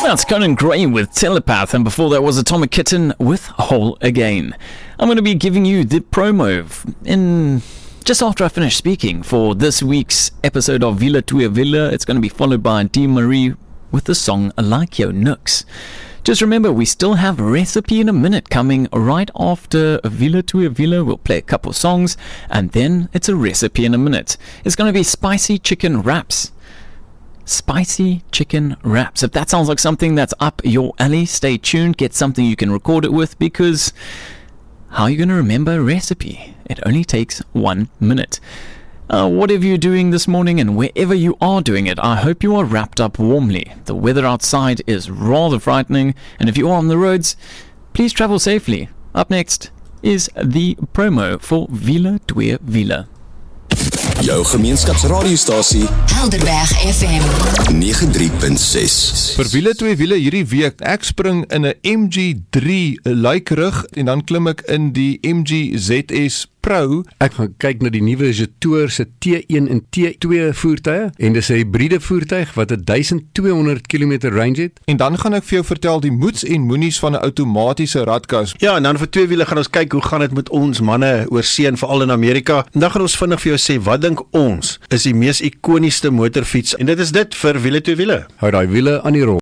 That's Conan Gray with Telepath, and before that was Atomic Kitten with Whole Again. I'm going to be giving you the promo in just after I finish speaking for this week's episode of Villa Twee Villa. It's going to be followed by Dee Marie with the song Like Your Nooks. Just remember, we still have Recipe in a Minute coming right after Villa Twee Villa. We'll play a couple songs, and then it's a Recipe in a Minute. It's going to be spicy chicken wraps. Spicy chicken wraps. If that sounds like something that's up your alley, stay tuned. Get something you can record it with, because how are you going to remember a recipe? It only takes 1 minute. Whatever you're doing this morning and wherever you are doing it, I hope you are wrapped up warmly. The weather outside is rather frightening, and if you are on the roads, please travel safely. Up next is the promo for Villa Twee Villa. Jou gemeenskapsradiostasie Helderberg FM 93.6. Vir Wiele Twee Wiele hierdie week, ek spring in 'n MG3 luikrug en dan klim ek in die MG ZS Pro. Ek gaan kyk na die nuwe Jetour se T1 en T2 voertuie, en dis 'n hybride voertuig wat 1200 km range het. En dan gaan ek vir jou vertel die moets en moenies van 'n outomatiese radkas. Ja, en dan vir twee wiele gaan ons kyk hoe gaan dit met ons manne oor see en veral in Amerika. En dan gaan ons vinnig vir jou sê wat dink ons is die mees ikoniesste motorfiets, en dit is dit vir Wiele Twee Wiele. Hou daai wiele aan die rol.